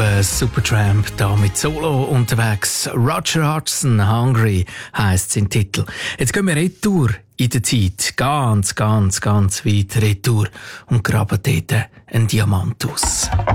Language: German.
Supertramp da mit Solo unterwegs. Roger Hodgson, Hungry heisst sein Titel. Jetzt gehen wir retour in der Zeit. Ganz weit retour und graben dort einen Diamant aus.